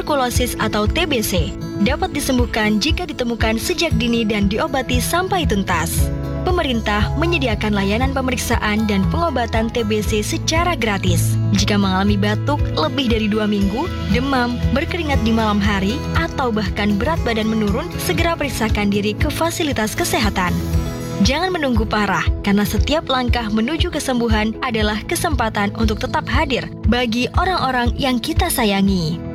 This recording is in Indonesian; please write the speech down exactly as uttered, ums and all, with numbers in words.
tuberkulosis atau T B C. Dapat disembuhkan jika ditemukan sejak dini dan diobati sampai tuntas. Pemerintah menyediakan layanan pemeriksaan dan pengobatan T B C secara gratis. Jika mengalami batuk lebih dari dua minggu, demam, berkeringat di malam hari, atau bahkan berat badan menurun, segera periksakan diri ke fasilitas kesehatan. Jangan menunggu parah, karena setiap langkah menuju kesembuhan adalah kesempatan untuk tetap hadir bagi orang-orang yang kita sayangi.